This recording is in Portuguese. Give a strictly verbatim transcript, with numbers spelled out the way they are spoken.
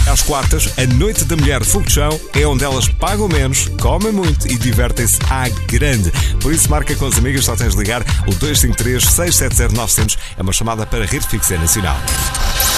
Às quartas, a Noite da Mulher de Fogo de Chão é onde elas pagam menos, comem muito e divertem-se à grande. Por isso, marca com as amigas, só tens de ligar o dois cinco três, seis sete zero, nove zero zero. É uma chamada para Rede Fixa Nacional.